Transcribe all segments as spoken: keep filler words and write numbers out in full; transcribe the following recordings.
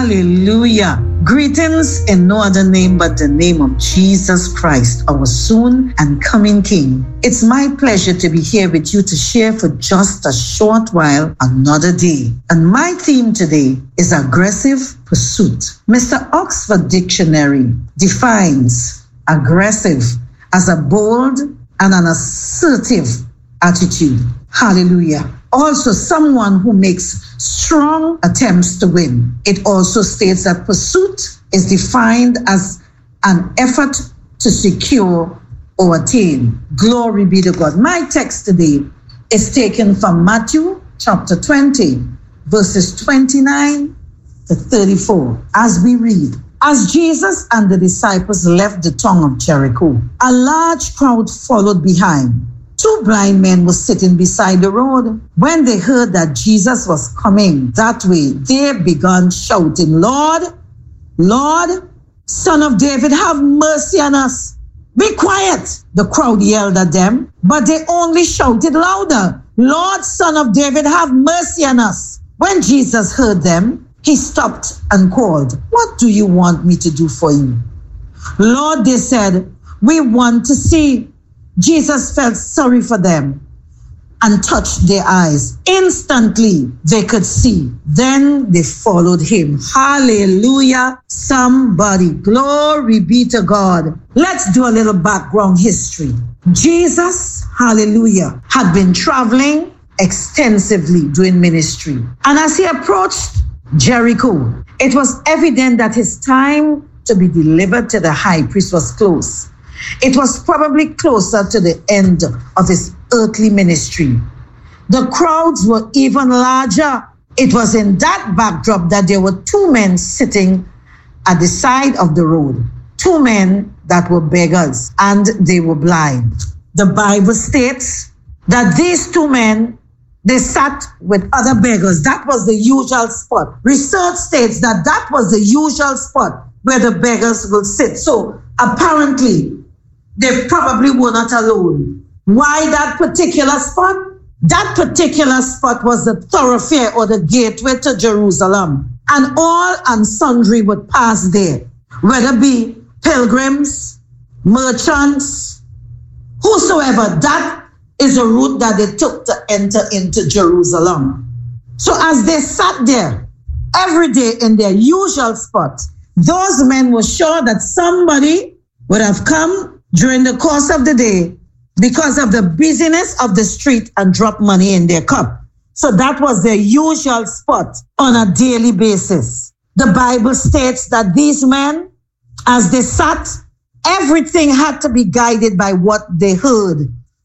Hallelujah. Greetings in no other name but the name of Jesus Christ, our soon and coming King. It's my pleasure to be here with you to share for just a short while another day. And my theme today is aggressive pursuit. Mister Oxford Dictionary defines aggressive as a bold and an assertive attitude. Hallelujah. Also, someone who makes strong attempts to win. It also states that pursuit is defined as an effort to secure or attain. Glory be to God. My text today is taken from Matthew chapter twenty, verses twenty-nine to thirty-four. As we read, as Jesus and the disciples left the town of Jericho, a large crowd followed behind. Two blind men were sitting beside the road. When they heard that Jesus was coming that way, they began shouting, Lord, Lord, Son of David, have mercy on us. Be quiet, the crowd yelled at them, but they only shouted louder, Lord, Son of David, have mercy on us. When Jesus heard them, he stopped and called, what do you want me to do for you? Lord, they said, we want to see. Jesus felt sorry for them and touched their eyes. Instantly, they could see. Then they followed him. Hallelujah, somebody. Glory be to God. Let's do a little background history. Jesus, hallelujah, had been traveling extensively doing ministry. And as he approached Jericho, it was evident that his time to be delivered to the high priest was close. It was probably closer to the end of his earthly ministry. The crowds were even larger. It was in that backdrop that there were two men sitting at the side of the road. Two men that were beggars and they were blind. The Bible states that these two men, they sat with other beggars. That was the usual spot. Research states that that was the usual spot where the beggars will sit. So apparently, they probably were not alone. Why that particular spot? That particular spot was the thoroughfare or the gateway to Jerusalem. And all and sundry would pass there, whether it be pilgrims, merchants, whosoever. That is a route that they took to enter into Jerusalem. So as they sat there every day in their usual spot, those men were sure that somebody would have come during the course of the day because of the busyness of the street and drop money in their cup. So that was their usual spot on a daily basis. The Bible states that these men, as they sat, everything had to be guided by what they heard.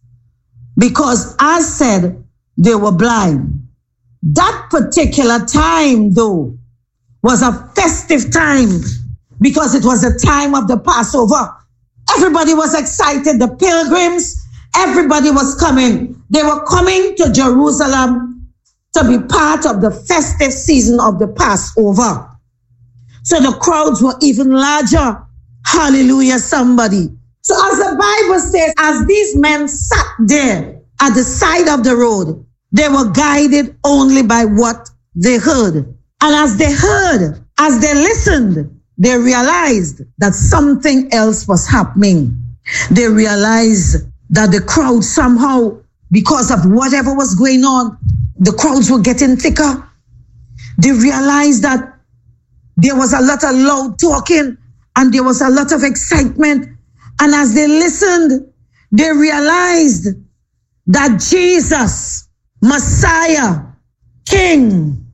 Because as said, they were blind. That particular time, though, was a festive time because it was the time of the Passover. Everybody was excited. The pilgrims, everybody was coming. They were coming to Jerusalem to be part of the festive season of the Passover. So the crowds were even larger. Hallelujah, somebody. So as the Bible says, as these men sat there at the side of the road, they were guided only by what they heard. And as they heard, as they listened, they realized that something else was happening. They realized that the crowd somehow, because of whatever was going on, the crowds were getting thicker. They realized that there was a lot of loud talking and there was a lot of excitement. And as they listened, they realized that Jesus, Messiah, King,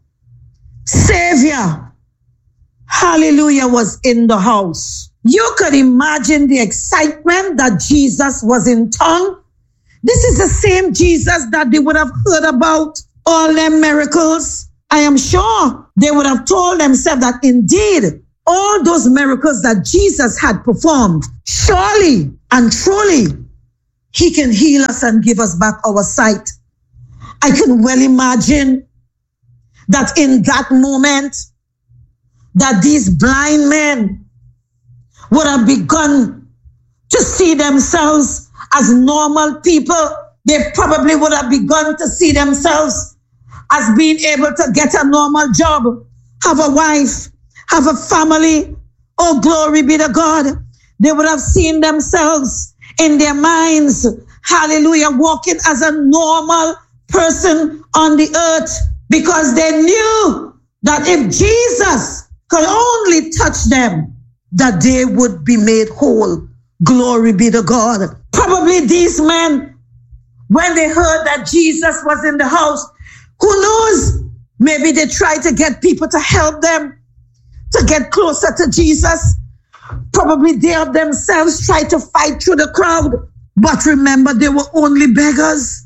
Savior, hallelujah, was in the house. You could imagine the excitement that Jesus was in town. This is the same Jesus that they would have heard about, all them miracles. I am sure they would have told themselves that indeed, all those miracles that Jesus had performed, surely and truly, he can heal us and give us back our sight. I can well imagine that in that moment, that these blind men would have begun to see themselves as normal people. They probably would have begun to see themselves as being able to get a normal job, have a wife, have a family. Oh, glory be to God. They would have seen themselves in their minds, hallelujah, walking as a normal person on the earth, because they knew that if Jesus could only touch them, that they would be made whole. Glory be to God. Probably these men, when they heard that Jesus was in the house, who knows, maybe they tried to get people to help them to get closer to Jesus. Probably they of themselves tried to fight through the crowd. But remember, they were only beggars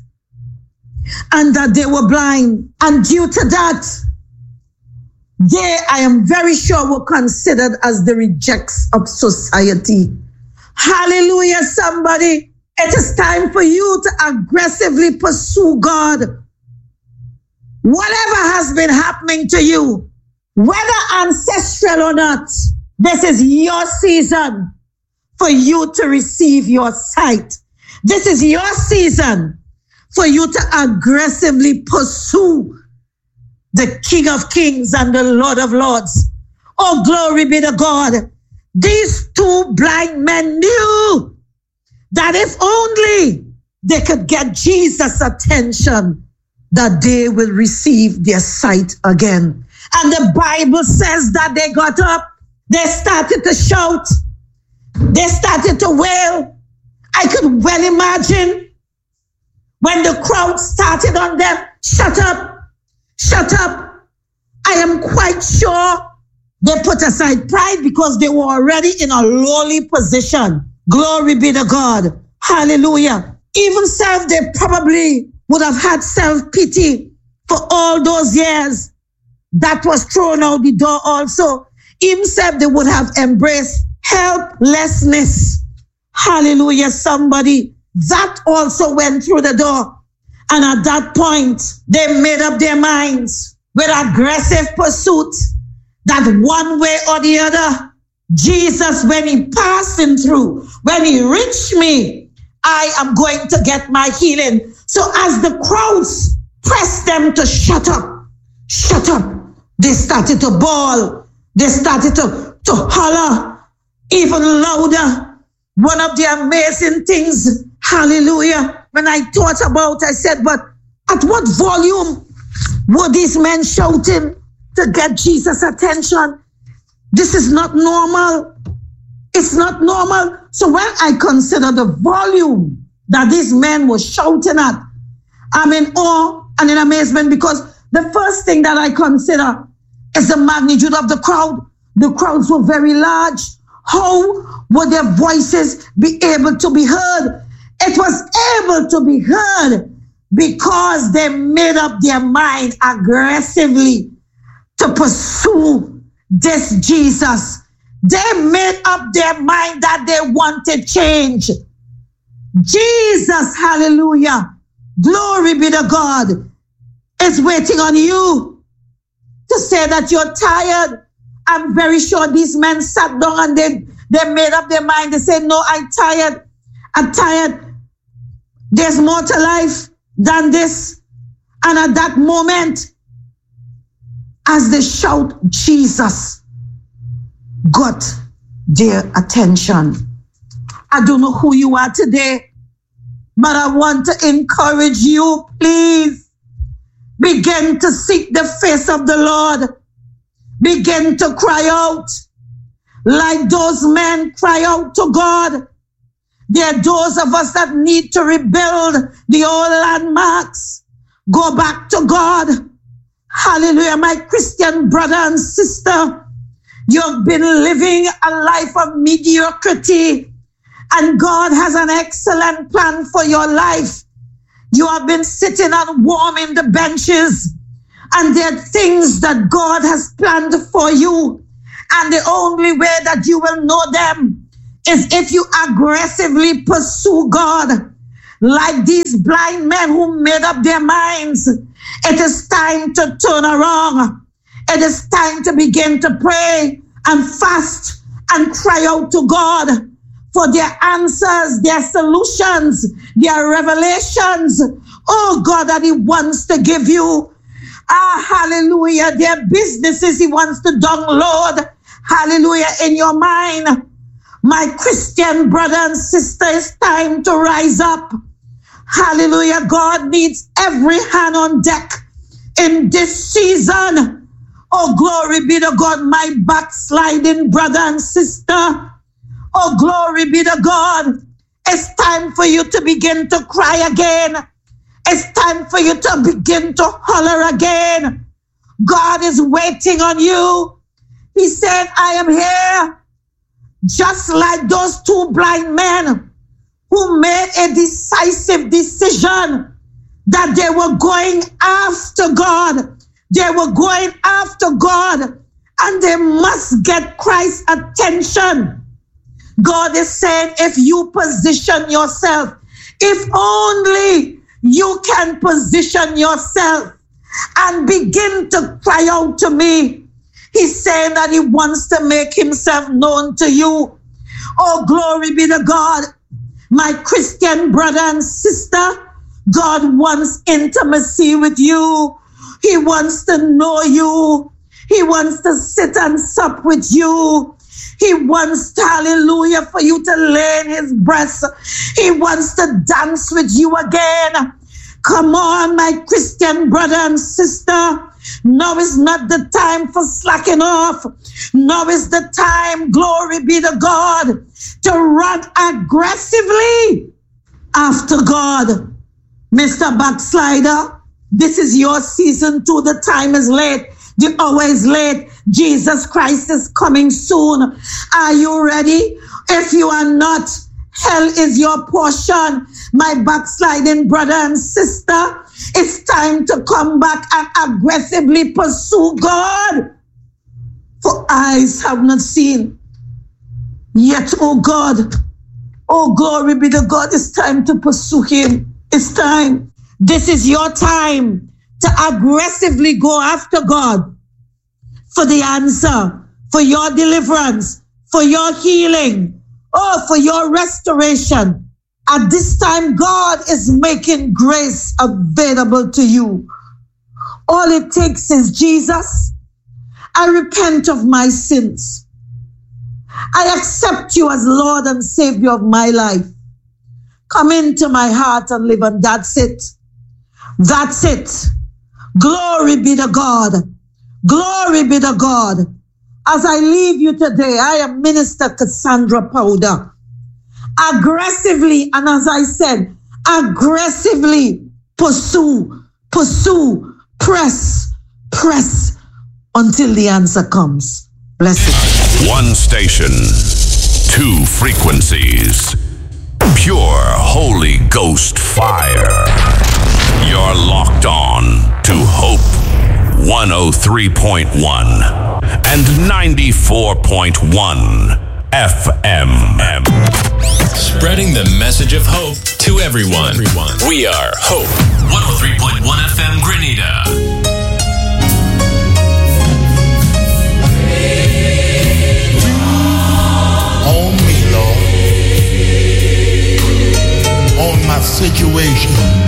and that they were blind. And due to that, they, I am very sure, were considered as the rejects of society. Hallelujah, somebody. It is time for you to aggressively pursue God. Whatever has been happening to you, whether ancestral or not, this is your season for you to receive your sight. This is your season for you to aggressively pursue the King of Kings and the Lord of Lords. Oh, glory be to God. These two blind men knew that if only they could get Jesus' attention, that they will receive their sight again. And the Bible says that they got up, they started to shout, they started to wail. I could well imagine when the crowd started on them, shut up, shut up. I am quite sure they put aside pride because they were already in a lowly position. Glory be to God. Hallelujah. Even self, they probably would have had self-pity for all those years. That was thrown out the door also. Even self, they would have embraced helplessness. Hallelujah, somebody. That also went through the door. And at that point, they made up their minds with aggressive pursuit that one way or the other, Jesus, when he passing through, when he reached me, I am going to get my healing. So as the crowds pressed them to shut up, shut up, they started to bawl. They started to, to holler even louder. One of the amazing things, hallelujah, when I thought about, I said, but at what volume were these men shouting to get Jesus' attention? This is not normal. It's not normal. So when I consider the volume that these men were shouting at, I'm in awe and in amazement, because the first thing that I consider is the magnitude of the crowd. The crowds were very large. How would their voices be able to be heard? It was able to be heard because they made up their mind aggressively to pursue this Jesus. They made up their mind that they wanted change. Jesus, hallelujah, glory be to God, is waiting on you to say that you're tired. I'm very sure these men sat down and they, they made up their mind. They said, no, I'm tired. I'm tired. There's more to life than this. And at that moment, as they shout, Jesus got their attention. I don't know who you are today, but I want to encourage you, please begin to seek the face of the Lord. Begin to cry out like those men cry out to God. There are those of us that need to rebuild the old landmarks. Go back to God. Hallelujah, my Christian brother and sister. You've been living a life of mediocrity, and God has an excellent plan for your life. You have been sitting and warming the benches, and there are things that God has planned for you. And the only way that you will know them is if you aggressively pursue God. Like these blind men who made up their minds, it is time to turn around. It is time to begin to pray and fast and cry out to God for their answers, their solutions, their revelations. Oh God, that he wants to give you. Ah, hallelujah. Their businesses he wants to download. hallelujah, in your mind. My Christian brother and sister, it's time to rise up. Hallelujah. God needs every hand on deck in this season. Oh, glory be to God, my backsliding brother and sister. Oh, glory be to God. It's time for you to begin to cry again. It's time for you to begin to holler again. God is waiting on you. He said, I am here. Just like those two blind men who made a decisive decision that they were going after God. They were going after God and they must get Christ's attention. God is saying, if you position yourself, if only you can position yourself and begin to cry out to me. He's saying that he wants to make himself known to you. Oh, glory be to God. My Christian brother and sister, God wants intimacy with you. He wants to know you. He wants to sit and sup with you. He wants, hallelujah, for you to lay in his breast. He wants to dance with you again. Come on, my Christian brother and sister. Now is not the time for slacking off. Now is the time, glory be to God, to run aggressively after God. Mister Backslider, this is your season too. The time is late. The hour is late. Jesus Christ is coming soon. Are you ready? If you are not, hell is your portion. My backsliding brother and sister, it's time to come back and aggressively pursue God. For eyes have not seen, yet, oh God, oh glory be to God, it's time to pursue him. It's time. This is your time to aggressively go after God for the answer, for your deliverance, for your healing, oh, for your restoration. At this time, God is making grace available to you. All it takes is Jesus. I repent of my sins. I accept you as Lord and Savior of my life. Come into my heart and live, and that's it. That's it. Glory be to God. Glory be to God. As I leave you today, I am Minister Cassandra Powder. Aggressively, and as I said, aggressively pursue, pursue, press, press until the answer comes. Blessings. One station, two frequencies, pure Holy Ghost fire. You're locked on to Hope one oh three point one and ninety-four point one F M. Spreading the message of hope to everyone. everyone. We are Hope one oh three point one F M Grenada.